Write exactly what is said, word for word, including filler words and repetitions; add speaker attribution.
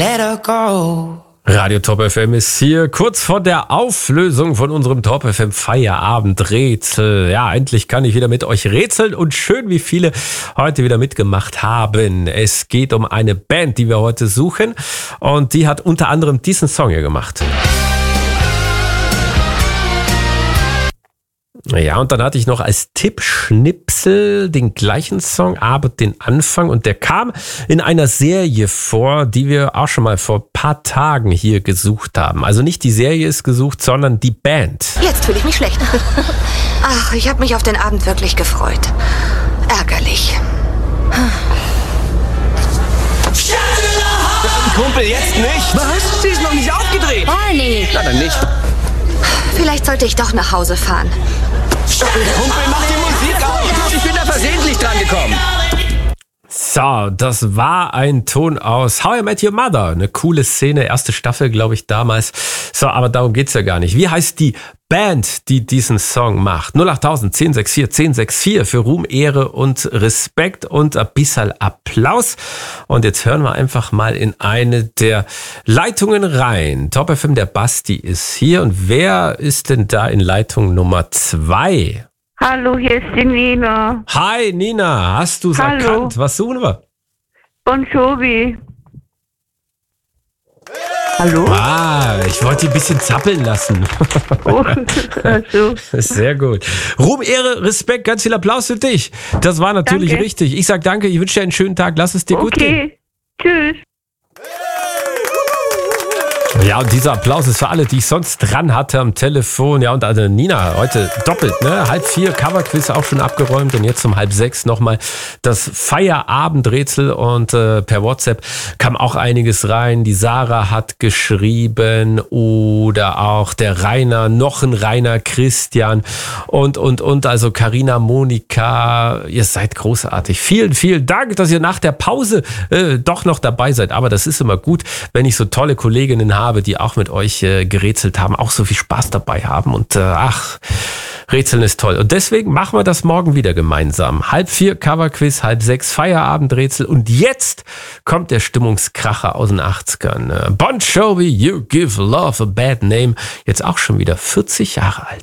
Speaker 1: Let her go.
Speaker 2: Radio Top F M ist hier kurz vor der Auflösung von unserem Top F M Feierabendrätsel. Ja, endlich kann ich wieder mit euch rätseln und schön, wie viele heute wieder mitgemacht haben. Es geht um eine Band, die wir heute suchen und die hat unter anderem diesen Song hier gemacht. Ja, und dann hatte ich noch als Tipp-Schnipsel den gleichen Song, aber den Anfang. Und der kam in einer Serie vor, die wir auch schon mal vor ein paar Tagen hier gesucht haben. Also nicht die Serie ist gesucht, sondern die Band.
Speaker 3: Jetzt fühle ich mich schlecht. Ach, ich habe mich auf den Abend wirklich gefreut. Ärgerlich.
Speaker 4: Kumpel, jetzt nicht?
Speaker 5: Was? Sie ist noch nicht aufgedreht.
Speaker 3: Barney.
Speaker 4: Na dann nicht.
Speaker 3: Vielleicht sollte ich doch nach Hause fahren.
Speaker 4: Kumpel, mach die Musik aus.
Speaker 5: Ich bin da versehentlich dran gekommen.
Speaker 2: So, das war ein Ton aus How I Met Your Mother. Eine coole Szene, erste Staffel, glaube ich, damals. So, aber darum geht's ja gar nicht. Wie heißt die Band, die diesen Song macht? null acht tausend, zehn sechs vier, zehn sechs vier für Ruhm, Ehre und Respekt und ein bisschen Applaus. Und jetzt hören wir einfach mal in eine der Leitungen rein. Top F M, der Basti ist hier. Und wer ist denn da in Leitung Nummer zwei?
Speaker 6: Hallo, hier ist die Nina.
Speaker 2: Hi Nina, hast du's
Speaker 6: Hallo.
Speaker 2: erkannt? Was suchen wir?
Speaker 6: Bon Jovi. Hallo?
Speaker 2: Ah, ich wollte die ein bisschen zappeln lassen.
Speaker 6: Oh, also.
Speaker 2: Sehr gut. Ruhm, Ehre, Respekt, ganz viel Applaus für dich. Das war natürlich
Speaker 6: Danke.
Speaker 2: richtig. Ich sag danke, ich wünsche dir einen schönen Tag. Lass es dir gut gehen.
Speaker 6: Okay, tschüss.
Speaker 2: Ja, und dieser Applaus ist für alle, die ich sonst dran hatte am Telefon. Ja, und also Nina, heute doppelt, ne? Halb vier, Coverquiz auch schon abgeräumt und jetzt um halb sechs nochmal das Feierabendrätsel und äh, per WhatsApp kam auch einiges rein. Die Sarah hat geschrieben oder auch der Rainer, noch ein Rainer, Christian und, und, und, also Carina, Monika, ihr seid großartig. Vielen, vielen Dank, dass ihr nach der Pause äh, doch noch dabei seid. Aber das ist immer gut, wenn ich so tolle Kolleginnen habe, die auch mit euch äh, gerätselt haben, auch so viel Spaß dabei haben und äh, ach, Rätseln ist toll. Und deswegen machen wir das morgen wieder gemeinsam. Halb vier Coverquiz, halb sechs Feierabendrätsel und jetzt kommt der Stimmungskracher aus den achtzigern. Bon Jovi, You Give Love a Bad Name, jetzt auch schon wieder vierzig Jahre alt.